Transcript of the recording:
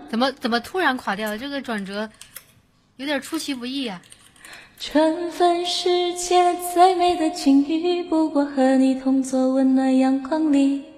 怎么突然垮掉了？这个转折有点出其不意啊。 春分世界最美的境遇，不过和你同坐温暖阳光里，